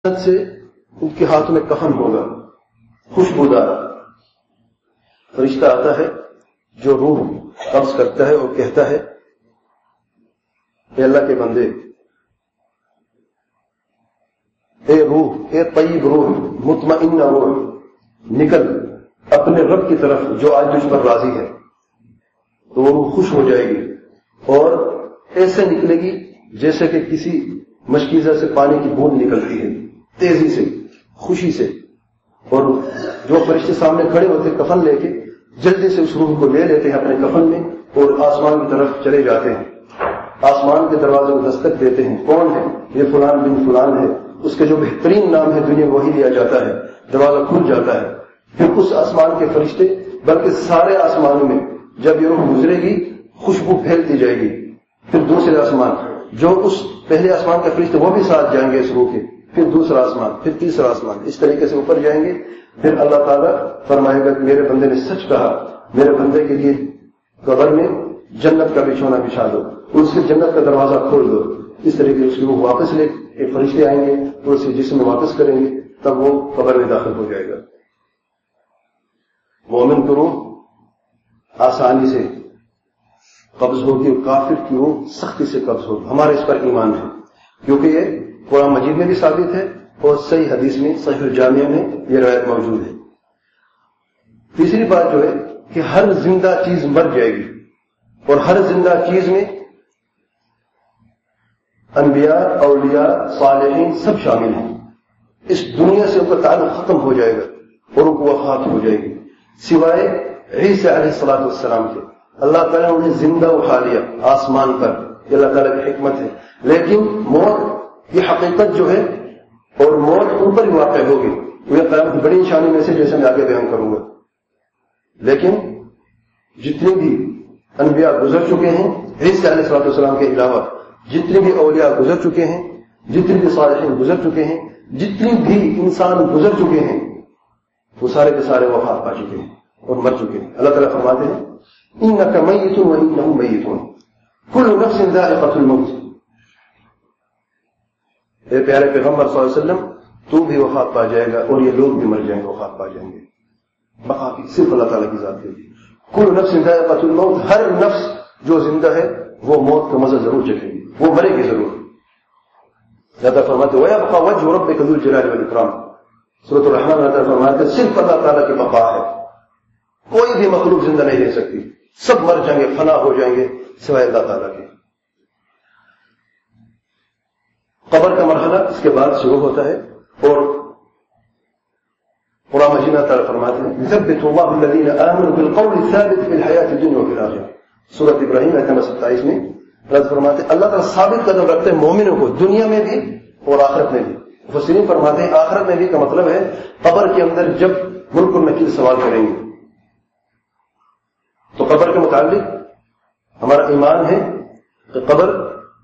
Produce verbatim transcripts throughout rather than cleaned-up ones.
سے ان کے ہاتھ میں کفن ہوگا خوشبودار. فرشتہ آتا ہے جو روح قبض کرتا ہے اور کہتا ہے اے اللہ کے بندے، اے روح، اے طیب روح، مطمئن روح، نکل اپنے رب کی طرف جو آج تجھ پر راضی ہے. تو وہ روح خوش ہو جائے گی اور ایسے نکلے گی جیسے کہ کسی مشکیزہ سے پانی کی بوند نکلتی ہے، تیزی سے، خوشی سے. اور جو فرشتے سامنے کھڑے ہوتے کفن لے کے جلدی سے اس روح کو لے لیتے ہیں اپنے کفن میں اور آسمان کی طرف چلے جاتے ہیں. آسمان کے دروازے کو دستک دیتے ہیں، کون ہے؟ یہ فلان بن فلان ہے. اس کے جو بہترین نام ہے دنیا میں وہی لیا جاتا ہے. دروازہ کھل جاتا ہے. پھر اس آسمان کے فرشتے بلکہ سارے آسمانوں میں جب یہ روح گزرے گی خوشبو پھیلتی جائے گی. پھر دوسرے آسمان، جو اس پہلے آسمان کے فرشتے وہ بھی ساتھ جائیں گے اس روح کے. پھر دوسرا آسمان، پھر تیسرا آسمان، اس طریقے سے اوپر جائیں گے. پھر اللہ تعالیٰ فرمائے گا کہ میرے بندے نے سچ کہا، میرے بندے کے لیے قبر میں جنت کا بچھونا بچھا دو، اس سے جنت کا دروازہ کھول دو. اس طریقے سے اس کی روح واپس لے کے فرشتے آئیں گے اور اسے جسم میں واپس کریں گے، تب وہ قبر میں داخل ہو جائے گا. مومن کی روح آسانی سے قبض ہوگی اور کافر کی روح سختی سے قبض ہوگی. ہمارا اس پر ایمان ہے کیونکہ یہ قرآن مجید میں بھی ثابت ہے اور صحیح حدیث میں، صحیح الجامع میں یہ روایت موجود ہے. تیسری بات جو ہے کہ ہر زندہ چیز مر جائے گی اور ہر زندہ چیز میں انبیاء، اولیاء، صالحین سب شامل ہیں. اس دنیا سے ان کا تعلق ختم ہو جائے گا اور ان کو وفات ہو جائے گی سوائے عیسیٰ علیہ الصلوۃ والسلام کے. اللہ تعالیٰ نے انہیں زندہ اٹھا لیا آسمان پر، یہ اللہ تعالیٰ کی حکمت ہے. لیکن موت یہ حقیقت جو ہے اور موت ان پر ہی واقع ہوگی. یہ قیامت کی بڑی نشانی میں سے جیسے میں آگے بیان کروں گا. لیکن جتنے بھی انبیاء گزر چکے ہیں عیسیٰ علیہ الصلوۃ والسلام کے علاوہ، جتنے بھی اولیاء گزر چکے ہیں، جتنے بھی صالحین گزر چکے ہیں، جتنے بھی انسان گزر چکے ہیں، وہ سارے کے سارے وفات پا چکے ہیں اور مر چکے ہیں. اللہ تعالیٰ فرماتے ہیں انک میت وانہم میتون کل نفس ذائقۃ الموت. اے پیارے پیغمبر صلی اللہ علیہ وسلم، تو بھی وفات پا جائے گا اور یہ لوگ بھی مر جائیں گے، وفات پا جائیں گے. بقا کی صرف اللہ تعالیٰ کی ذات ہے. کل نفس ذائقۃ الموت، ہر نفس جو زندہ ہے وہ موت کا مزہ ضرور چکھے گی، وہ مرے گی ضرور. اللہ فرماتے وَيَبْقَى وَجْهُ رَبِّكَ ذُو الْجَلَالِ وَالْإِكْرَامِ. سورۃ الرحمن اللہ فرماتے صرف اللہ تعالیٰ کی بقا ہے، کوئی بھی مخلوق زندہ نہیں رہ سکتی، سب مر جائیں گے، فنا ہو جائیں گے سوائے اللہ تعالیٰ کے. قبر کا مرحلہ اس کے بعد شروع ہوتا ہے اور قرآن مجید میں تعالیٰ فرماتے ہیں يثبت الله الذين آمنوا بالقول الثابت في الحياة الدنيا وفي الآخرة. سورۃ ابراہیم آیت نمبر ستائیس میں اللہ فرماتے ہیں اللہ تعالیٰ ثابت قدم رکھتے ہیں مومنوں کو دنیا میں بھی اور آخرت میں بھی. مفسرین فرماتے ہیں آخرت میں بھی کا مطلب ہے قبر کے اندر جب منکر ونکیر سوال کریں گے تو قبر کے متعلق ہمارا ایمان ہے کہ قبر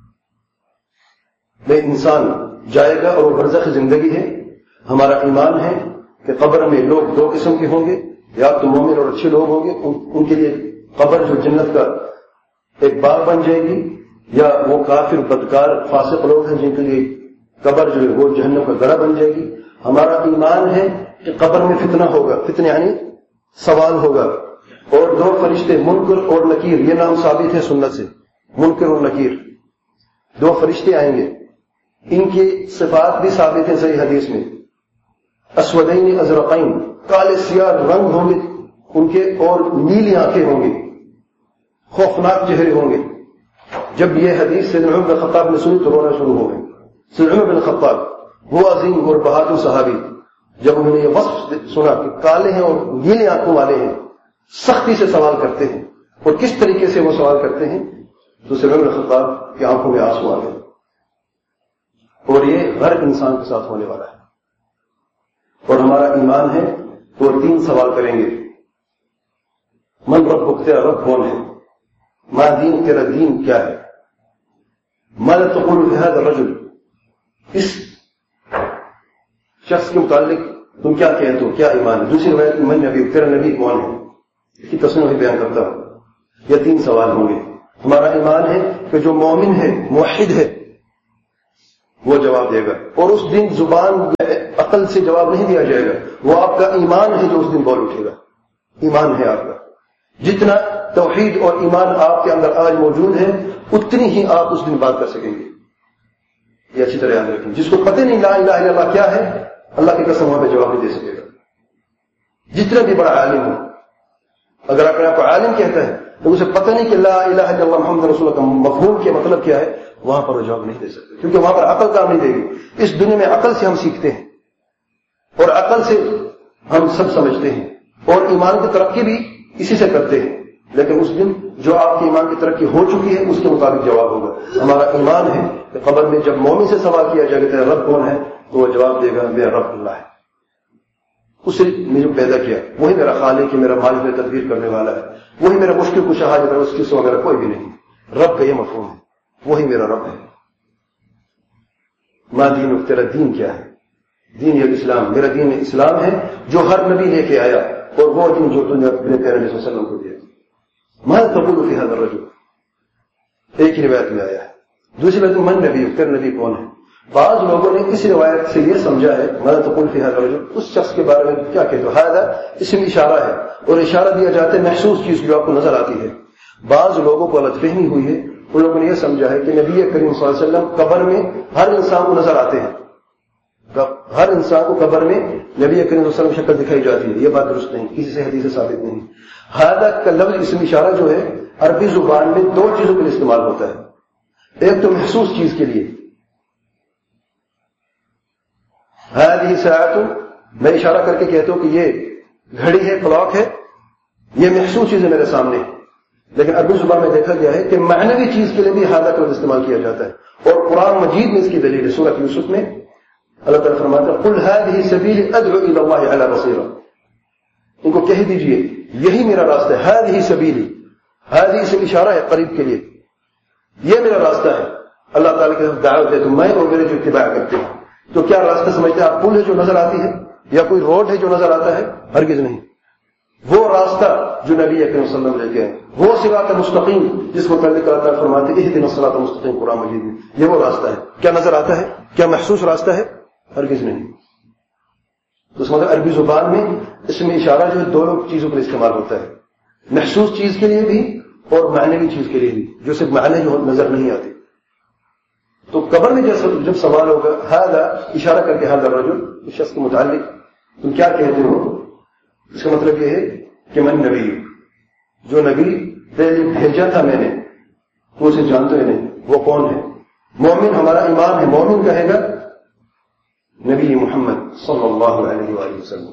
میں انسان جائے گا اور وہ برزخ زندگی ہے. ہمارا ایمان ہے کہ قبر میں لوگ دو قسم کے ہوں گے، یا تو مومن اور اچھے لوگ ہوں گے، ان کے لیے قبر جو جنت کا ایک باغ بن جائے گی، یا وہ کافر بدکار فاسق لوگ ہیں جن کے لیے قبر جو ہے وہ جہنم کا گڑھا بن جائے گی. ہمارا ایمان ہے کہ قبر میں فتنہ ہوگا، فتنہ یعنی سوال ہوگا، اور دو فرشتے منکر اور نکیر، یہ نام ثابت ہے سنت سے، منکر اور نکیر دو فرشتے آئیں گے. ان کی صفات بھی ثابت ہیں صحیح حدیث میں. اسودین ازرقین، کالے سیاہ رنگ ہوں گے ان کے اور نیلی آنکھیں ہوں گی، خوفناک چہرے ہوں گے. جب یہ حدیث سیدنا عمر بن خطاب نے سنی تو رونا شروع ہو گئے. سیدنا عمر بن خطاب وہ عظیم اور بہادر صحابی، جب انہوں نے یہ وصف سنا کہ کالے ہیں اور نیلی آنکھوں والے ہیں، سختی سے سوال کرتے ہیں. اور کس طریقے سے وہ سوال کرتے ہیں تو سیدنا عمر بن خطاب کی آنکھوں میں آنسو آ گئے. اور یہ ہر انسان کے ساتھ ہونے والا ہے. اور ہمارا ایمان ہے تو وہ تین سوال کریں گے. من ربک، تیرا رب کون ہے؟ ما دین، تیرا دین کیا ہے؟ ماذا تقول فی ھذا الرجل، اس شخص کے متعلق تم کیا کہتے ہو، کیا ایمان ہے؟ دوسری روایت میں من نبی، تیرا نبی کون ہے؟ اس کی تصنیف بیان کرتا ہوں. یہ تین سوال ہوں گے. ہمارا ایمان ہے کہ جو مومن ہے، موحد ہے، وہ جواب دے گا. اور اس دن زبان عقل سے جواب نہیں دیا جائے گا, وہ آپ کا ایمان ہے جو اس دن بول اٹھے گا. ایمان ہے آپ کا. جتنا توحید اور ایمان آپ کے اندر آج موجود ہے اتنی ہی آپ اس دن بات کر سکیں گے. یہ اچھی طرح یاد رکھیں. جس کو پتہ نہیں لا الہ الا اللہ کیا ہے, اللہ کی قسم وہاں پہ جواب نہیں دے سکے گا, جتنا بھی بڑا عالم ہو. اگر اپنے آپ کو عالم کہتا ہے تو اسے پتہ نہیں کہ لا الہ الا اللہ محمد رسول اللہ کا مفہوم کیا مطلب کیا ہے, وہاں پر وہ جواب نہیں دے سکتے, کیونکہ وہاں پر عقل کام نہیں دے گی. اس دنیا میں عقل سے ہم سیکھتے ہیں اور عقل سے ہم سب سمجھتے ہیں, اور ایمان کی ترقی بھی اسی سے کرتے ہیں. لیکن اس دن جو آپ کی ایمان کی ترقی ہو چکی ہے اس کے مطابق جواب ہوگا. ہمارا ایمان ہے کہ قبر میں جب مومن سے سوال کیا جائے گا تیرا رب کون ہے, تو وہ جواب دے گا میرا رب اللہ ہے. اسے نے جو پیدا کیا وہی میرا خالق ہے, میرا مالک میں تدبیر کرنے والا ہے, وہی میرا مشکل کشا ہے, اس کے سوا میرا کوئی بھی نہیں. رب کا یہ مفہوم ہے, وہی میرا رب ہے. ماں دین, تیرا دین کیا ہے؟ دین یہ اسلام, میرا دین اسلام ہے جو ہر نبی لے کے آیا, اور وہ دین جو تم نے اپنے پیارے نبی صلی اللہ علیہ وسلم کو دیا. ماں تقول فی ھذا الرجل, ایک ہی روایت میں آیا ہے. دوسری روایت میں من نبی, تیرا نبی کون ہے؟ بعض لوگوں نے اس روایت سے یہ سمجھا ہے ماں تقول فی ھذا الرجل, اس شخص کے بارے میں کیا کہتے ہو. ھذا اسم اشارہ ہے, اور اشارہ دیا جاتا ہے محسوس چیز جو آپ کو نظر آتی ہے. بعض لوگوں کو غلط فہمی ہوئی ہے, ان لوگوں نے یہ سمجھا ہے کہ نبی کریم صلی اللہ علیہ وسلم قبر میں ہر انسان کو نظر آتے ہیں. ہر انسان کو قبر میں نبی کریم صلی اللہ علیہ وسلم شکل دکھائی جاتی ہے. یہ بات درست نہیں, کسی سے حدیث سے ثابت نہیں. ھذا کا لفظ اسم اشارہ جو ہے عربی زبان میں دو چیزوں کے لیے استعمال ہوتا ہے. ایک تو محسوس چیز کے لیے, ھذہ ساعۃ, میں اشارہ کر کے کہتا ہوں کہ یہ گھڑی ہے, کلاک ہے, یہ محسوس چیز ہے میرے سامنے. لیکن عربی زبان میں دیکھا گیا ہے کہ معنوی چیز کے لیے بھی ھذا کا لفظ استعمال کیا جاتا ہے, اور قرآن مجید میں اس کی دلیل ہے. سورۃ یوسف میں اللہ تعالیٰ فرماتا ہے قل ھذہ سبیلی ادعو الی اللہ علی بصیرہ, ان کو کہہ دیجئے یہی میرا راستہ ہے. ھذہ سبیلی, ھذہ سے اشارہ ہے قریب کے لیے, یہ میرا راستہ ہے. اللہ تعالیٰ کی طرف دعوت ہے تو میں اور میرے جو اتباع کرتے ہیں. تو کیا راستہ سمجھتے ہیں آپ؟ پل ہے جو نظر آتی ہے, یا کوئی روڈ ہے جو نظر آتا ہے؟ ہرگز نہیں. وہ راستہ جو نبی اکرم صلی اللہ علیہ وسلم لے کے آئے, وہ صراط مستقیم جس کو پہلے اللہ تعالیٰ فرماتے ہیں اہدنا الصراط المستقیم قرآن مجید میں, یہ وہ راستہ ہے. کیا نظر آتا ہے؟ کیا محسوس راستہ ہے؟ ہرگز نہیں. تو اس مطلب عربی زبان میں اس میں اشارہ جو ہے دونوں چیزوں پر استعمال ہوتا ہے, محسوس چیز کے لیے بھی اور معنوی چیز کے لیے بھی, جو صرف معنی جو نظر نہیں آتی. تو قبر میں جب سوال ہوگا ھذا اشارہ کر کے ھذا الرجل, اس شخص کے متعلق تم کیا کہتے ہو, اس کا مطلب یہ ہے کہ من نبی, جو نبی پہلے بھیجا تھا میں نے تو اسے جانتے نہیں, وہ کون ہے. مومن ہمارا ایمان ہے, مومن کہے گا نبی محمد صلی اللہ علیہ وآلہ وسلم.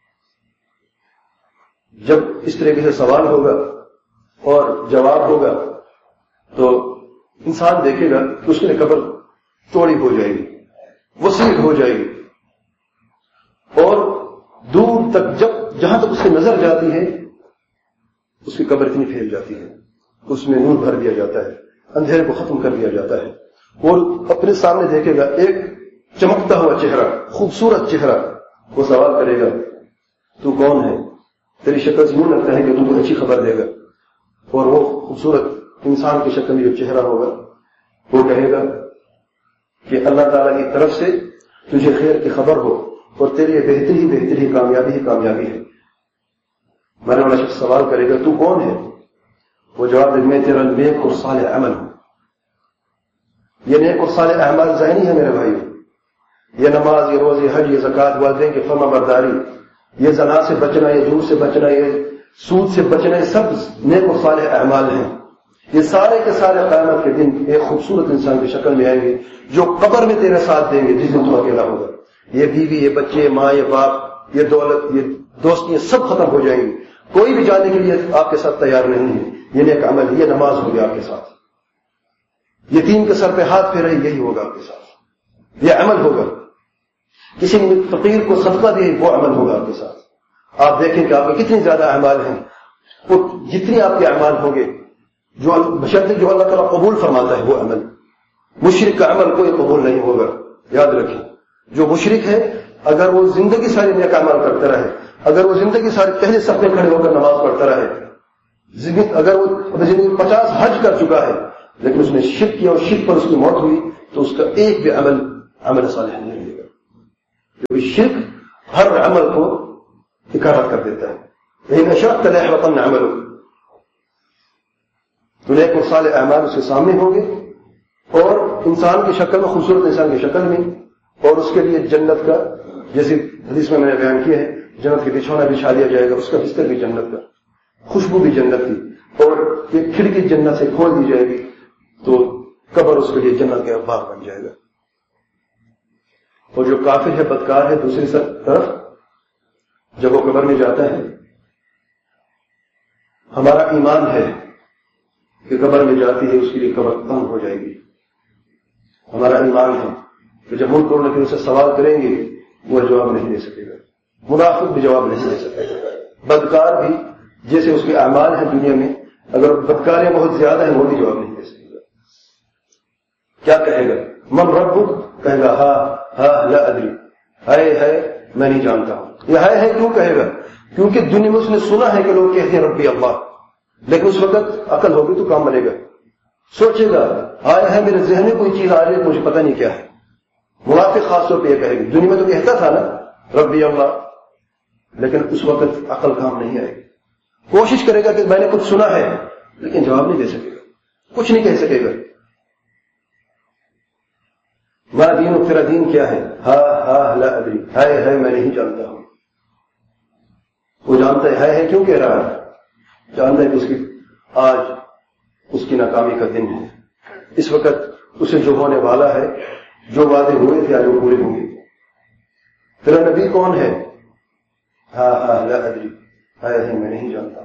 جب اس طریقے سے سوال ہوگا اور جواب ہوگا تو انسان دیکھے گا کہ اس کے لیے قبر چوڑی ہو جائے گی, وسیع ہو جائے گی, اور دور تک جب جہاں تک اس کی نظر جاتی ہے اس کی قبر اتنی پھیل جاتی ہے, اس میں نور بھر دیا جاتا ہے, اندھیرے کو ختم کر دیا جاتا ہے, اور اپنے سامنے دیکھے گا ایک چمکتا ہوا چہرہ, خوبصورت چہرہ. وہ سوال کرے گا تو کون ہے, تیری شکل سے یوں لگتا ہے کہ تم کو اچھی خبر دے گا. اور وہ خوبصورت انسان کی شکل میں جو چہرہ ہوگا وہ کہے گا کہ اللہ تعالیٰ کی طرف سے تجھے خیر کی خبر ہو, اور تیری یہ بہتری ہی بہتری, کامیابی ہی کامیابی ہے. مرنے والا شخص سوال کرے گا تو کون ہے, وہ جواب دے میں تیرا نیک اور صالح عمل ہوں. یہ نیک اور صالح اعمال ذہنی ہے میرے بھائی, یہ نماز, یہ روزے, حج, یہ زکوٰۃ, والدین کی فرما برداری, یہ زنا سے بچنا, یہ جھوٹ سے بچنا, یہ سود سے بچنا, یہ سب نیک اور صالح اعمال ہیں. یہ سارے کے سارے قیامت کے دن ایک خوبصورت انسان کی شکل میں آئیں گے جو قبر میں تیرے ساتھ دیں گے جس دن تو اکیلا ہوگا. یہ بیوی, یہ بچے, یہ ماں, یہ باپ, یہ دولت, یہ دوستیاں سب ختم ہو جائیں گی. کوئی بھی جانے کے لیے آپ کے ساتھ تیار نہیں ہے. یہ نیک عمل ہے, یہ نماز ہوگی آپ کے ساتھ, یتیم کے سر پہ ہاتھ پھیرے یہی ہوگا آپ کے ساتھ, یہ عمل ہوگا. کسی نے فقیر کو صدقہ دیا وہ عمل ہوگا آپ کے ساتھ. آپ دیکھیں کہ آپ کے کتنی زیادہ اعمال ہیں, وہ جتنی آپ کے اعمال ہوں گے جو بشرط جو اللہ تعالیٰ قبول فرماتا ہے وہ عمل. مشرک کا عمل کوئی قبول نہیں ہوگا, یاد رکھیں. جو مشرک ہے اگر وہ زندگی ساری نیک اعمال کرتا رہے, اگر وہ زندگی ساری پہلے صف میں کھڑے ہو کر نماز پڑھتا رہے, اگر وہ زندگی پچاس حج کر چکا ہے لیکن اس نے شرک کیا اور شرک پر اس کی موت ہوئی, تو اس کا ایک بھی عمل عمل صالح نہیں رہے گا، کیونکہ شرک ہر عمل کو اکارت کر دیتا ہے. لیکن اشرکت لیحبطن عملک، تو نیک اور صالح اعمال اس کے سامنے ہوں گے اور انسان کی شکل میں، خوبصورت انسان کی شکل میں، اور اس کے لیے جنت کا، جیسے حدیث میں میں نے بیان کیا ہے، جنت کے بچھونا بچھا دیا جائے گا، اس کا بستر بھی جنت کا، خوشبو بھی جنت کی، اور ایک کھڑکی جنت سے کھول دی جائے گی تو قبر اس کے لیے جنت کا باغ بن جائے گا. اور جو کافر ہے، بدکار ہے، دوسری طرف جب وہ قبر میں جاتا ہے، ہمارا ایمان ہے کہ قبر میں جاتی ہے اس کے لیے قبر تنگ ہو جائے گی. ہمارا ایمان ہے کہ جب ملک کرنے کے اسے سوال کریں گے وہ جواب نہیں دے سکے گا، منافق بھی جواب نہیں دے سکے گا، بدکار بھی جیسے اس کے اعمال ہیں دنیا میں، اگر بدکاریں بہت زیادہ ہیں وہ بھی جواب نہیں دے سکے گا. کیا کہے گا؟ من ربک، کہے گا ہا ہا لا ادری، ہے ہے میں نہیں جانتا ہوں. یہ ہے ہے کیوں کہے گا؟ کیونکہ دنیا میں اس نے سنا ہے کہ لوگ کہتے ہیں ربی اللہ، لیکن اس وقت عقل ہوگی تو کام بنے گا. سوچے گا آیا ہے میرے ذہن میں کوئی چیز آ رہی ہے مجھے پتہ نہیں کیا ہے. منافق خاص طور پہ یہ کہے گا. دنیا میں تو کہتا تھا نا ربی اللہ، لیکن اس وقت عقل کام نہیں آئے گی. کوشش کرے گا کہ میں نے کچھ سنا ہے، لیکن جواب نہیں دے سکے گا، کچھ نہیں کہہ سکے گا. ما دین تیرا دین کیا ہے؟ ہا ہا لا ادری، ہے ہے میں نہیں جانتا ہوں. وہ جانتا ہے ہے کیوں کہہ رہا ہے؟ جانتا ہے کہ اس کی آج اس کی ناکامی کا دن ہے. اس وقت اسے جو ہونے والا ہے، جو وعدے ہوئے تھے آج وہ پورے ہوں گے. تیرا نبی کون ہے؟ ہاں ہاں لا ادری، ہے ہے میں نہیں جانتا.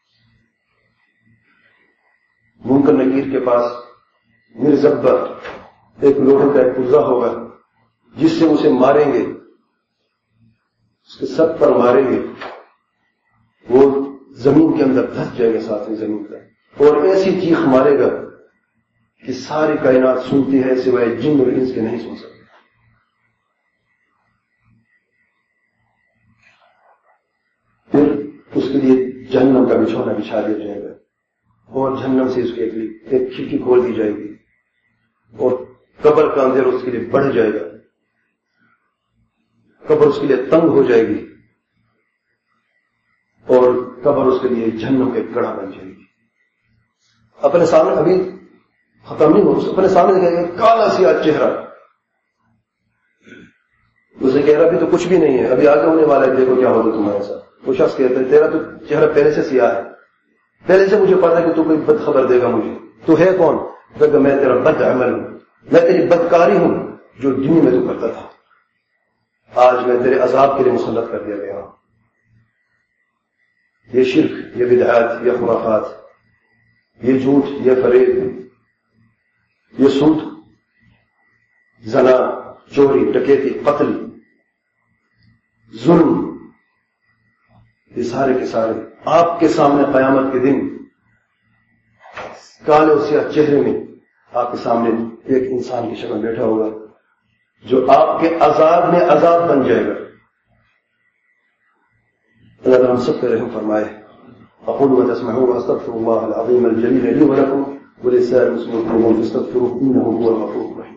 منکر نکیر کے پاس مرزبہ ایک لوہے کا ایک پرزہ ہوگا جس سے اسے ماریں گے، اس کے سر پر ماریں گے، وہ زمین کے اندر دھس جائے گا ساتویں زمین کا، اور ایسی چیخ مارے گا کہ ساری کائنات سنتی ہے سوائے جن اور انس کے نہیں سن سکتے. پھر اس کے لیے جہنم کا بچھونا بچھا دیا جائے گا اور جہنم سے اس کے ایک کھڑکی کھول دی جائے گی اور قبر کا اندھیر اس کے لیے بڑھ جائے گا. قبر اس کے لیے تنگ ہو جائے گی اور قبر اس کے لیے جہنم کا ایک گڑھا بن جائے گی. اپنے سامنے ابھی ختم نہیں ہو، اپنے سامنے دیکھے گا کالا سیاہ چہرہ، اسے کہہ رہا ابھی تو کچھ بھی نہیں ہے، ابھی آگے ہونے والا ہے، دیکھو کیا ہوگا تمہارے ساتھ. وہ شخص کہتا ہے تیرا تو چہرہ پہلے سے سیاہ ہے، پہلے سے مجھے پتا ہے کہ تو کوئی بد خبر دے گا مجھے. تو ہے کون؟ کہ میں تیرا بد عمل ہوں، میں تیری بدکاری ہوں جو دنیا میں تو کرتا تھا، آج میں تیرے عذاب کے لیے مسلط کر دیا گیا ہوں. یہ شرک، یہ بدعات، یہ خرافات، یہ جھوٹ، یہ فریب، یہ سود، زنا، چوری، ڈکیتی، قتل، ظلم، یہ سارے کے سارے آپ کے سامنے قیامت کے دن کالے اور سیاہ چہرے میں آپ کے سامنے ایک انسان کی شکل بیٹھا ہوگا جو آپ کے عذاب میں عذاب بن جائے گا. اللہ تعالیٰ ہم سب پہ رحم فرمائے. اقول ما تسمعون واستغفر الله العظيم الجليل لي ولكم ولسائر المسلمين فاستغفروه انه هو الغفور الرحيم.